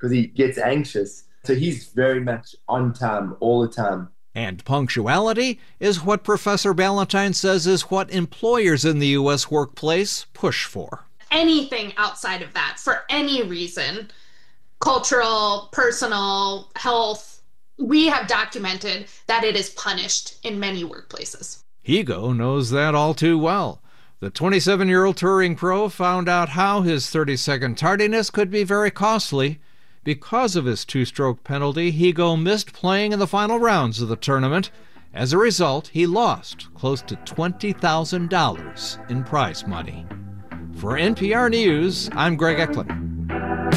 because he gets anxious. So he's very much on time all the time. And punctuality is what Professor Ballantyne says is what employers in the U.S. workplace push for. Anything outside of that, for any reason, cultural, personal, health, we have documented that it is punished in many workplaces. Higo knows that all too well. The 27-year-old touring pro found out how his 30-second tardiness could be very costly. Because of his two-stroke penalty, Higo missed playing in the final rounds of the tournament. As a result, he lost close to $20,000 in prize money. For NPR News, I'm Greg Eklund.